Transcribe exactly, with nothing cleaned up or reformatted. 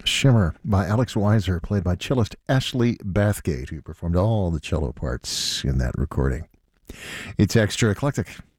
Shimmer by Alex Weiser, played by cellist Ashley Bathgate, who performed all the cello parts in that recording. It's Extra Eclectic